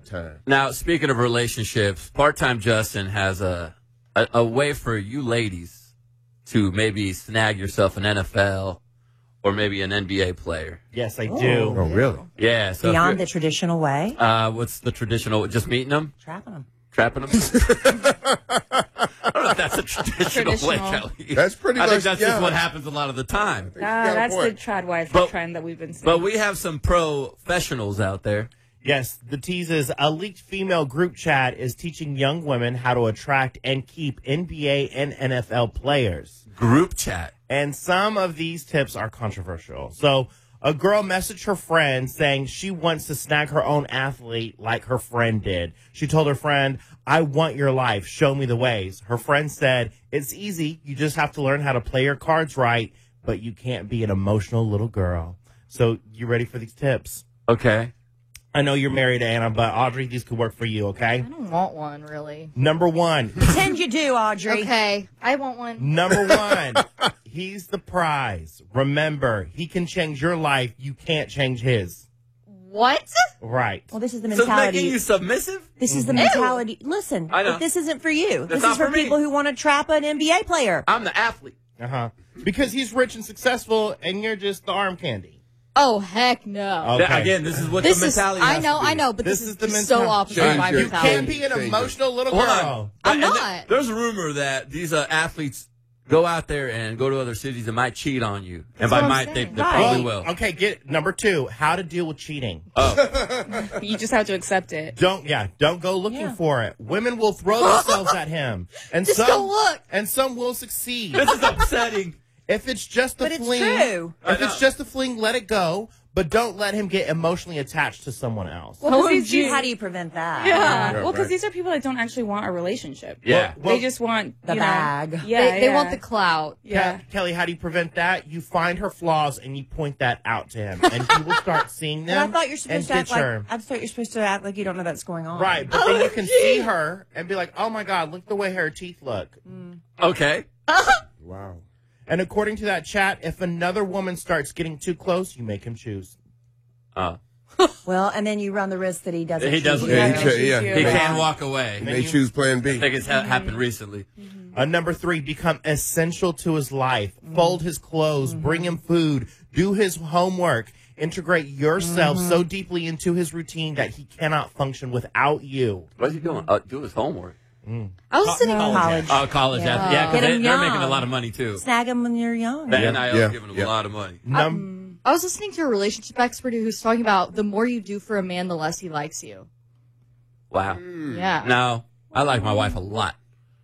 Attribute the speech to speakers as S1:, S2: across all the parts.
S1: time.
S2: Now, speaking of relationships, Part-Time Justin has a way for you ladies to maybe snag yourself an NFL or maybe an NBA player.
S3: Yes, I do.
S1: Oh, really?
S2: Yeah. So
S4: Beyond the traditional way?
S2: what's the traditional? Just meeting them?
S4: Trapping them.
S2: Trapping them? I don't know if that's a traditional way, Kelly.
S1: That's pretty
S2: I
S1: much,
S2: think that's
S1: yeah.
S2: just what happens a lot of the time.
S5: That's the tradwife trend that we've been seeing.
S2: But we have some professionals out there.
S3: Yes, the tease is a leaked female group chat is teaching young women how to attract and keep NBA and NFL players.
S2: Group chat.
S3: And some of these tips are controversial. So a girl messaged her friend saying she wants to snag her own athlete like her friend did. She told her friend, "I want your life. Show me the ways." Her friend said, "It's easy. You just have to learn how to play your cards right, but you can't be an emotional little girl." So you ready for these tips?
S2: Okay.
S3: I know you're married, Anna, but Audrey, these could work for you, okay?
S6: I don't want one, really.
S3: Number one.
S4: Pretend you do, Audrey.
S6: Okay, I want one.
S3: Number one. He's the prize. Remember, he can change your life. You can't change his.
S6: What?
S3: Right.
S4: Well, this is the
S2: So it's
S4: mentality.
S2: making you submissive?
S4: This is the mentality. Listen,
S2: I know.
S4: but this isn't for you. This
S2: not
S4: is for
S2: for me.
S4: people who want to trap an NBA player.
S2: I'm the athlete.
S3: Uh-huh. Because he's rich and successful, and you're just the arm candy.
S6: Oh, heck no.
S3: Okay.
S2: Again, this is what
S6: This
S2: the
S6: is,
S2: mentality
S6: I
S2: has
S6: know,
S2: to be.
S6: I know, but this
S3: This
S6: is
S3: the
S6: just so
S3: mentality.
S6: opposite of my
S1: Change it.
S3: You
S6: mentality.
S3: can't be an
S1: Change it.
S3: emotional little
S2: Hold
S3: girl.
S2: on.
S6: I'm
S2: And
S6: not.
S2: There's a rumor that these athletes go out there and go to other cities and might cheat on you. And
S6: That's
S2: by
S6: what I'm
S2: might, they
S6: saying.
S2: probably will.
S3: Okay, get number two, how to deal with cheating.
S5: You just have to accept it.
S3: Don't go looking for it. Women will throw themselves at him. And
S6: Just
S3: some
S6: go look.
S3: And some will succeed.
S2: This is upsetting.
S3: If it's just a
S4: But it's
S3: fling,
S4: true.
S3: if it's just a fling, let it go. But don't let him get emotionally attached to someone else.
S5: Well, 'cause these-
S4: How do you prevent that?
S5: yeah.
S1: Yeah,
S5: Well, because
S1: right.
S5: these are people that don't actually want a relationship.
S2: Yeah.
S3: Well,
S5: They just want
S4: The
S5: you know,
S4: bag.
S5: Yeah,
S6: They want the clout.
S5: Yeah.
S3: Kelly, how do you prevent that? You find her flaws and you point that out to him, and he will start seeing
S4: But
S3: them.
S4: I thought you're
S3: and
S4: supposed to act
S3: ditch her.
S4: like I thought you're supposed to act like you don't know that's going on.
S3: Right, but then you can see her and be like, "Oh my God, look the way her teeth look."
S2: Okay.
S1: Wow.
S3: And according to that chat, if another woman starts getting too close, you make him choose.
S4: Well, and then you run the risk that he doesn't.
S2: He doesn't.
S4: choose you.
S1: Yeah,
S2: He
S1: Yeah.
S2: can walk away.
S1: They choose plan B.
S2: I think it's happened recently.
S3: Number three, become essential to his life. Fold his clothes, bring him food, do his homework, integrate yourself so deeply into his routine that he cannot function without you.
S2: What's he doing? Do his homework.
S6: I was sitting
S4: College.
S2: Oh, college.
S4: Yeah.
S2: Yeah, because
S4: Get 'em
S2: they're making a
S4: young.
S2: lot of money, too.
S4: Snag him when you're young.
S2: The NIL
S1: Yeah.
S2: is giving them
S1: Yeah.
S2: a lot of money.
S6: I was listening to a relationship expert who's talking about the more you do for a man, the less he likes you.
S2: Wow.
S6: Yeah.
S2: No, I like my wife a lot.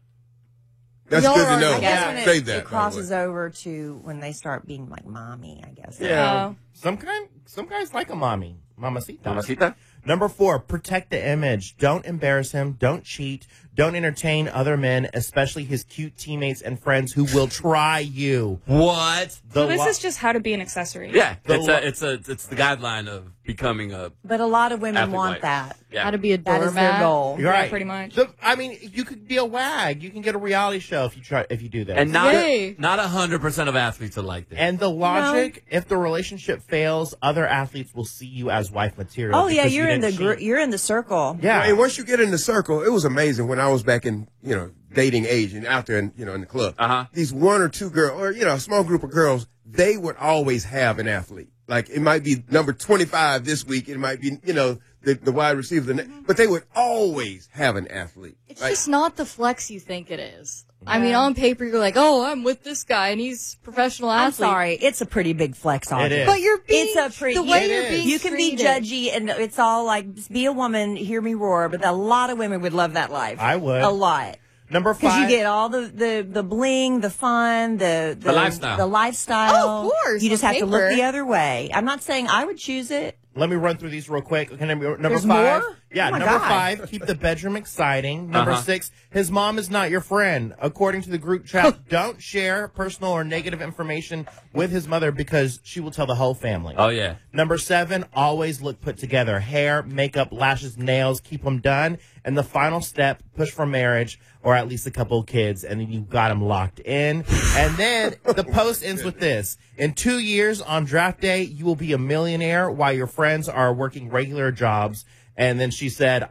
S1: That's
S6: Y'all
S1: good
S6: are-
S1: to know.
S4: I guess when
S1: Save that.
S4: it crosses over to when they start being like mommy, I guess.
S5: Yeah.
S3: Some guys like a mommy. Mamacita.
S2: Mamacita?
S3: Number four, protect the image. Don't embarrass him. Don't cheat. Don't entertain other men, especially his cute teammates and friends who will try you.
S2: What?
S5: So this is just how to be an accessory.
S2: Yeah,
S3: The
S2: it's the guideline of becoming a.
S4: But a lot of women
S2: Athlete
S4: want
S2: wife.
S4: that.
S2: Yeah.
S6: How to be a
S4: That is
S6: doormat.
S4: their goal.
S3: You're right.
S5: pretty much.
S3: I mean, you could be a wag. You can get a reality show if you do that.
S2: And not
S6: Yay.
S2: not 100% of athletes are like that.
S3: And the logic, if the relationship fails, other athletes will see you as wife material.
S4: Oh yeah,
S3: because
S4: you're
S3: you
S4: in the
S3: didn't cheat.
S4: you're in the circle.
S3: Yeah.
S1: And once you get in the circle, it was amazing when I was back in, dating age and out there in the club.
S2: Uh-huh.
S1: These one or two girls, or, a small group of girls, they would always have an athlete. Like, it might be number 25 this week. It might be, the wide receiver. But they would always have an athlete.
S6: It's
S1: Like,
S6: just not the flex you think it is. I mean, on paper, you're like, oh, I'm with this guy, and he's a professional
S4: I'm
S6: athlete.
S4: sorry, it's a pretty big flex on
S3: It is.
S6: But you're being,
S4: It's a pretty.
S6: the way
S3: It
S6: you're
S3: is.
S6: being
S4: You can be
S6: treated.
S4: judgy, and it's all like, just be a woman, hear me roar. But a lot of women would love that life.
S3: I would.
S4: A lot.
S3: Number
S4: Because
S3: five.
S4: you get all the bling, the fun, the
S2: lifestyle.
S4: the lifestyle.
S6: Oh, of course,
S4: You just
S6: on
S4: have to look
S6: paper.
S4: the other way. I'm not saying I would choose it.
S3: Let me run through these real quick. Okay, number
S4: There's
S3: five.
S4: more?
S3: Yeah,
S4: Oh my
S3: number
S4: God.
S3: 5, keep the bedroom exciting. Number
S2: Uh-huh.
S3: 6, his mom is not your friend. According to the group chat, don't share personal or negative information with his mother because she will tell the whole family.
S2: Oh, yeah.
S3: Number 7, always look put together. Hair, makeup, lashes, nails, keep them done. And the final step, push for marriage or at least a couple of kids, and then you've got them locked in. And then the post ends with this. In 2 years on draft day, you will be a millionaire while your friends are working regular jobs. And then she said,